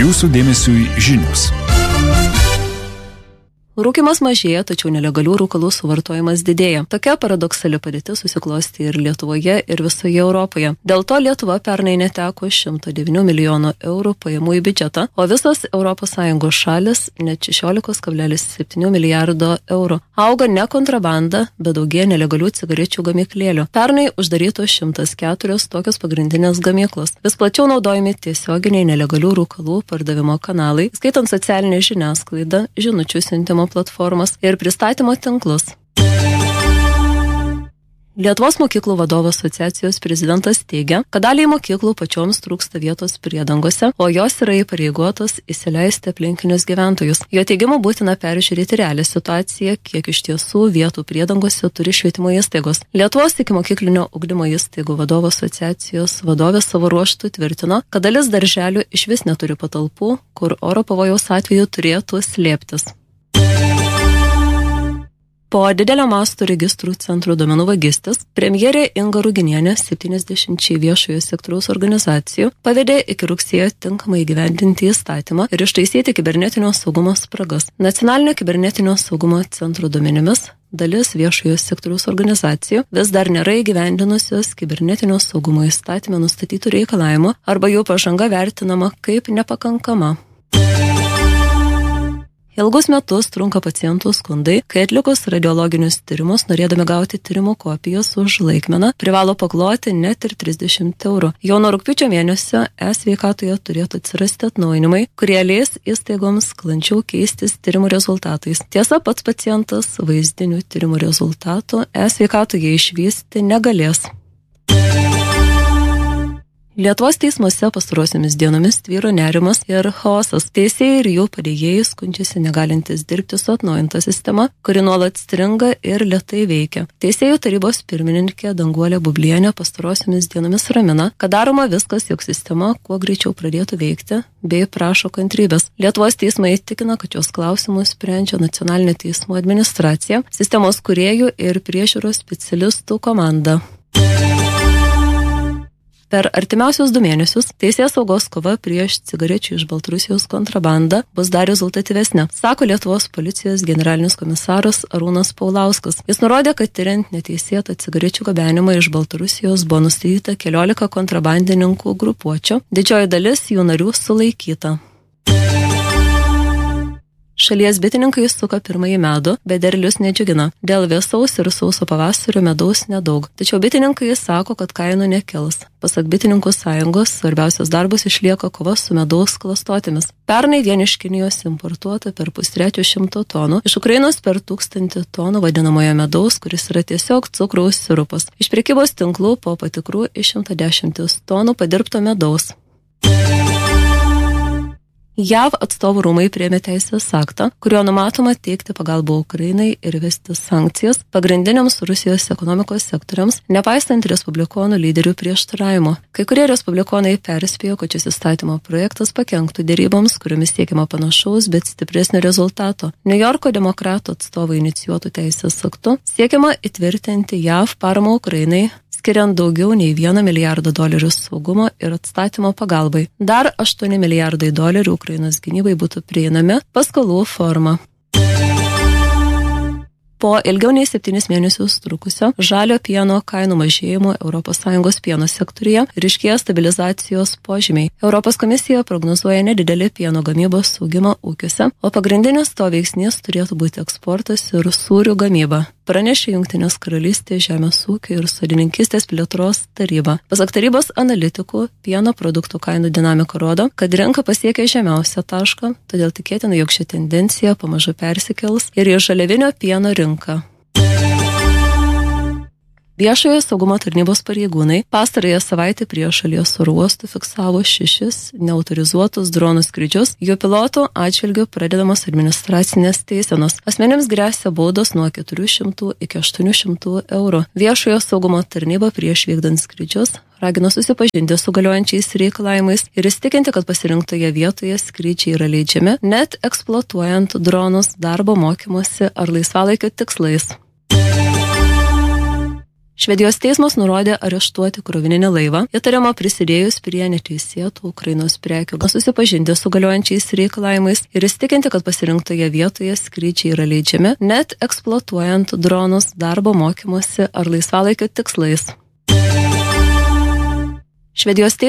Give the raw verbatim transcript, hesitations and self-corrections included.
Jūsų dėmesiui žinios. Rūkymas mažėja, tačiau nelegalių rūkalų suvartojimas didėja. Tokia paradoksali padėtis susiklosti ir Lietuvoje, ir visoje Europoje. Dėl to Lietuva pernai neteko šimto devynių milijonų eurų pajamų į biudžetą, o visos Europos Sąjungos šalis net šešiolika kablelis septyni milijardo eurų. Auga ne kontrabanda, bet daugėja nelegalių cigarečių gamyklėlių. Pernai uždarytos šimtas keturios tokios pagrindinės gamyklos. Vis plačiau naudojami tiesioginiai nelegalių rūkalų pardavimo kanalai, skaitant socialinę žiniasklaidą, žinučių siuntimo platformas ir pristatymo tinklus. Lietuvos mokyklų vadovų asociacijos prezidentas teigia, kad daliai mokyklų pačioms trūksta vietos priedangose, o jos yra įpareigotos įsileisti aplinkinius gyventojus. Jo teigimu būtina peržiūrėti realią situaciją, kiek iš tiesų vietų priedangose turi švietimo įstaigos. Lietuvos ikimokyklinio ugdymo įstaigų vadovų asociacijos vadovė savo ruožtu tvirtino, kad dalis darželių išvis neturi patalpų, kur oro pavojaus atveju turėtų slėptis. Po didelio masto registrų centrų duomenų vagystės, premjerė Inga Ruginienė septyniasdešimčiai viešojo sektoriaus organizacijų pavedė iki rugsėjo tinkamai įgyvendinti įstatymą ir ištaisyti kibernetinio saugumo spragas. Nacionalinio kibernetinio saugumo centro duomenimis dalis viešojo sektoriaus organizacijų vis dar nėra įgyvendinusios kibernetinio saugumo įstatyme nustatytų reikalavimų arba jų pažanga vertinama kaip nepakankama. Ilgus metus trunka pacientų skundai, kai atlikus radiologinius tyrimus, norėdami gauti tyrimų kopijas už laikmeną, privalo pakloti net ir trisdešimt eurų. Jau nuo rugpjūčio mėnesio e-sveikatoje turėtų atsirasti atnaujinimai, kurie leis įstaigoms sklandžiau keistis tyrimų rezultatais. Tiesa, pats pacientas vaizdinių tyrimų rezultatų e-sveikatoje išvysti negalės. Lietuvos teismuose pastarosiomis dienomis tvyro nerimas ir chaosas. Teisėjai ir jų padėjėjai skundžiasi negalintis dirbti su atnaujinta sistema, kuri nuolat stringa ir lėtai veikia. Teisėjų tarybos pirmininkė Danguolė Bublienė pastarosiomis dienomis ramina, kad daroma viskas, jog sistema kuo greičiau pradėtų veikti, bei prašo kantrybės. Lietuvos teismai tikina, kad jos klausimus sprendžia nacionalinė teismų administracija, sistemos kūrėjų ir priežiūros specialistų komanda. Per artimiausius du mėnesius teisės saugos kova prieš cigarečių iš Baltarusijos kontrabandą bus dar rezultatyvesnė, sako Lietuvos policijos generalinis komisaras Arūnas Paulauskas. Jis nurodė, kad tyriant neteisėtą cigarečių gabenimą iš Baltarusijos buvo nustatyta keliolika kontrabandininkų grupuočių, didžioji dalis jų narių sulaikyta. Šalies bitininkai suka pirmąjį medų, bet derlius nedžiugina. Dėl vėsaus ir sauso pavasario medaus nedaug. Tačiau bitininkai sako, kad kainų nekils. Pasak bitininkų sąjungos, svarbiausias darbas išlieka kova su medaus klastotėmis. Pernai vien iš Kinijos importuota per pustrečio šimto tonų, iš Ukrainos per tūkstantį tonų vadinamojo medaus, kuris yra tiesiog cukraus sirupas. Iš prekybos tinklų po patikrų išimta dešimtis tonų padirbto medaus. J A V atstovų rūmai priėmė teisės aktą, kuriuo numatoma teikti pagalbą Ukrainai ir vesti sankcijas pagrindiniams Rusijos ekonomikos sektoriams, nepaisant respublikonų lyderių prieštaravimo. Kai kurie respublikonai perspėjo, kad šis įstatymo projektas pakenktų deryboms, kuriomis siekiama panašaus, bet stipresnio rezultato. Niujorko demokratų atstovai inicijuotų teisės aktu siekiama įtvirtinti J A V paramą Ukrainai, skiriant daugiau nei vieną milijardą dolerių saugumo ir atstatymo pagalbai. Dar aštuoni milijardai dolerių Ukrainos gynybai būtų prieinami paskolų forma. Po ilgiau nei septynis mėnesius trukusio žalio pieno kainų mažėjimo Europos Sąjungos pieno sektoriuje ryškėja stabilizacijos požymiai. Europos komisija prognozuoja nedidelį pieno gamybos augimą ūkiuose, o pagrindinis to veiksnys turėtų būti eksportas ir sūrių gamyba. Pranešė Jungtinės karalystės žemės ūkio ir sodininkystės plėtros taryba. Pasak tarybos analitikų, pieno produktų kainų dinamika rodo, kad rinka pasiekė žemiausią tašką, todėl tikėtina, jog ši tendencija pamažu persikels ir į žaliavinio pieno rinką. Viešojo saugumo tarnybos pareigūnai pastarąją savaitę prie šalies oro uostų fiksavo šešis neautorizuotus dronų skrydžius, jų pilotų atžvilgiu pradedamos administracinės teisenos. Asmenims gresia baudos nuo keturių šimtų iki aštuonių šimtų eurų. Viešojo saugumo tarnyba prieš vykdant skrydžius ragino susipažinti su galiojančiais reikalavimais ir įsitikinti, kad pasirinktoje vietoje skrydžiai yra leidžiami, net eksploatuojant dronus darbo mokymosi ar laisvalaikio tikslais. Švedijos teismas nurodė areštuoti krovininį laivą, įtariamą prisidėjus prie neteisėtų Ukrainos prekių, susipažinti su galiojančiais reikalavimais ir įstikinti, kad pasirinktoje vietoje skrydžiai yra leidžiami, net eksploatuojant dronus darbo mokymosi ar laisvalaikio tikslais. Švedijos teismas